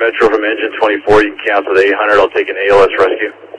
Metro from engine 24, you can cancel the 800, I'll take an ALS rescue.